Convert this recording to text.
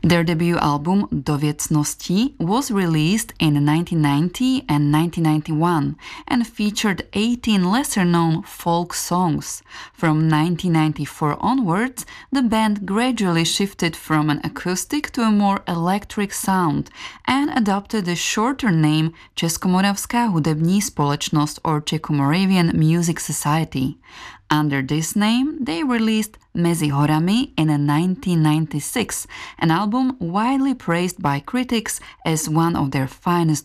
Their debut album Do Viecnosti was released in 1990 and 1991 and featured 18 lesser-known folk songs. From 1994 onwards, the band gradually shifted from an acoustic to a more electric sound and adopted the shorter name Českomoravská hudební společnost or Czech-Moravian Music Society. Under this name, they released Mezi horami in 1996, an album widely praised by critics as one of their finest